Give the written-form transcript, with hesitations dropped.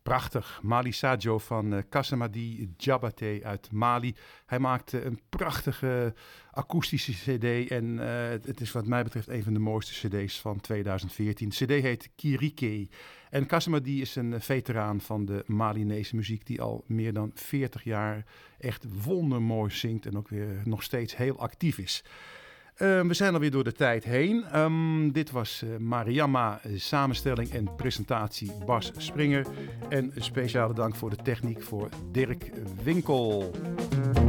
Prachtig. Mali Sadio van Kassamadi Diabaté uit Mali. Hij maakte een prachtige akoestische cd en het is wat mij betreft een van de mooiste cd's van 2014. De cd heet Kirike. En Kassamadi is een veteraan van de Malinese muziek die al meer dan 40 jaar echt wondermooi zingt en ook weer nog steeds heel actief is. We zijn alweer door de tijd heen. Dit was Mariamma, samenstelling en presentatie Bas Springer. En een speciale dank voor de techniek voor Dirk Winkel.